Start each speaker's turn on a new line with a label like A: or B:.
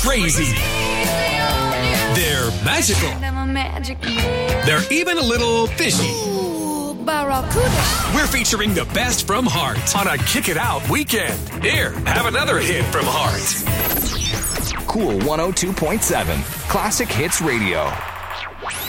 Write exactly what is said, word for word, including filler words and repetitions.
A: crazy. They're magical. They're even a little fishy. We're featuring the best from Heart on a Kick It Out weekend. Here, have another hit from Heart.
B: Cool one oh two point seven, Classic Hits Radio.